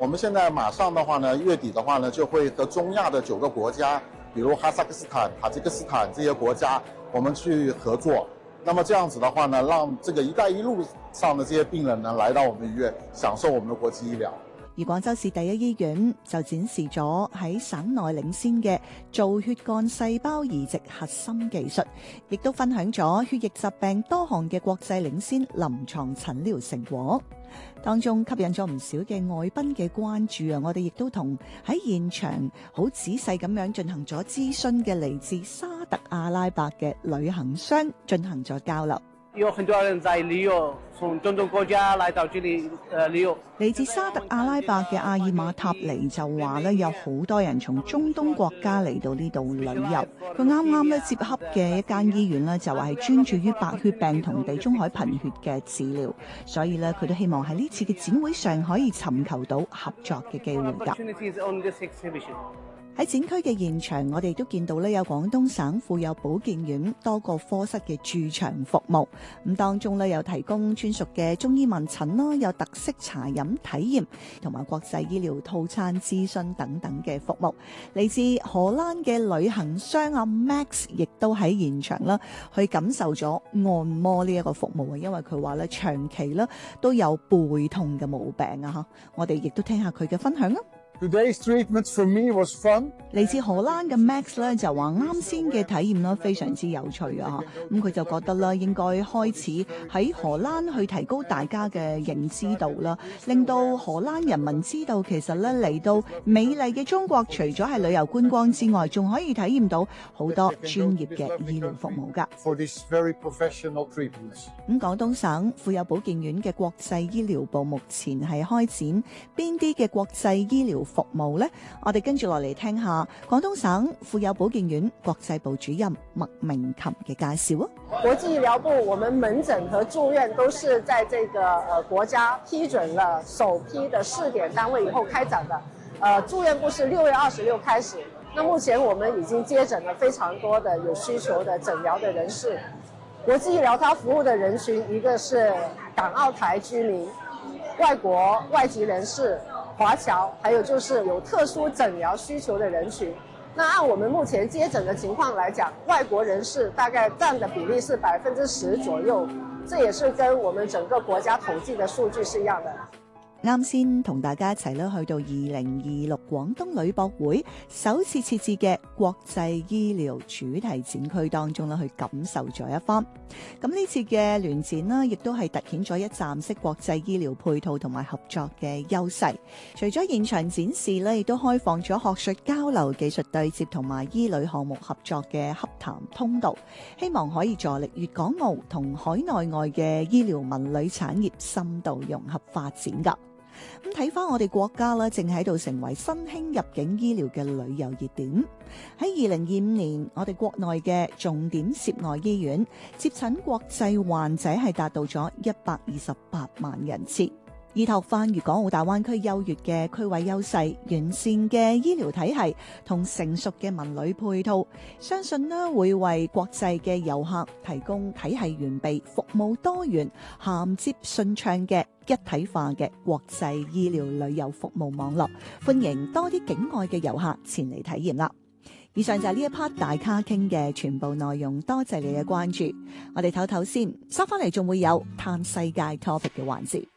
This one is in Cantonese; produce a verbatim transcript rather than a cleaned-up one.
我們現在馬上的話呢，月底的話呢，就會和中亞的九個國家，比如哈薩克斯坦、塔吉克斯坦這些國家，我們去合作。那麼這樣子的話呢，讓這個一帶一路上的這些病人呢，來到我們醫院享受我們的國際醫療。 而廣州市第一醫院就展示咗喺省內領先嘅造血幹細胞移植核心技術，亦都分享咗血液疾病多項嘅國際領先臨床診療成果。當中吸引咗唔少嘅外賓嘅關注啊！我哋亦都同喺現場好仔細咁樣進行咗諮詢嘅嚟自沙特阿拉伯嘅旅行商進行咗交流。 有很多人在旅遊，從種種國家來到這裡呃旅遊。 嚟自沙特阿拉伯嘅阿爾馬塔尼就話咧，有好多人從中東國家嚟到呢度旅遊。佢啱啱咧接洽嘅一間醫院咧，就話係專注於白血病同地中海貧血嘅治療，所以咧佢都希望喺呢次嘅展會上可以尋求到合作嘅機會㗎。喺展區嘅現場，我哋都見到咧有廣東省婦幼保健院多個科室嘅駐場服務，咁當中咧有提供專屬嘅中醫問診啦，有特色茶飲體驗，同埋國際醫療套餐諮詢等等嘅服務。嚟自荷蘭嘅旅行商阿 Max 亦都喺現場啦，去感受咗按摩呢一個服務啊，因為佢話咧長期咧都有背痛嘅毛病啊嚇，我哋亦都聽下佢嘅分享啊。 Today's treatment for me was fun. 嚟自荷蘭嘅 Max 咧就話啱先嘅體驗咧非常之有趣啊！咁佢就覺得咧應該開始喺荷蘭去提高大家嘅認知度啦，令到荷蘭人民知道其實咧嚟到美麗嘅中國，除咗係旅遊觀光之外，仲可以體驗到好多專業嘅醫療服務㗎。 For this very professional treatments. 咁廣東省婦幼保健院嘅國際醫療部目前係開展邊啲嘅國際醫療服務呢？我哋跟住落嚟聽下廣東省婦幼保健院國際部主任麥明琴嘅介紹啊。 國際醫療部，我們門診和住院都是在這個呃國家批准了首批的試點單位以後開展的。呃，住院部是六月二十六開始。那目前我們已經接診了非常多的有需求的診療的人士。國際醫療它服務的人群，一個是港澳台居民、外國外籍人士、華僑，還有就是有特殊診療需求的人群。那按我們目前接診的情況來講，外國人士大概佔的比例是百分之十左右，這也是跟我們整個國家統計的數據是一樣的。 啱先同大家一齊咧去到二零二六廣東旅博會首次設置嘅國際醫療主題展區當中咧，去感受咗一番。咁呢次嘅聯展呢，亦都係凸顯咗一站式國際醫療配套同埋合作嘅優勢。除咗現場展示咧，亦都開放咗學術交流、技術對接同埋醫旅項目合作嘅洽談通道，希望可以助力粵港澳同海內外嘅醫療文旅產業深度融合發展㗎。咁睇翻我哋國家啦，正喺度成為新興入境醫療嘅旅遊熱點。喺二零二五年，我哋國內嘅重點涉外醫院接診國際患者係達到咗一百二十八萬人次。以拓翻粵港澳大灣區優越嘅區位優勢、完善嘅醫療體系同成熟嘅文旅配套，相信呢會為國際嘅遊客提供體系完備、服務多元、銜接順暢嘅一體化嘅國際醫療旅遊服務網絡，歡迎多啲境外嘅遊客前嚟體驗啦。以上就係呢一 part 大咖傾嘅全部內容，多謝你嘅關注。我哋唞唞先，收翻嚟仲會有探世界 topic 嘅環節。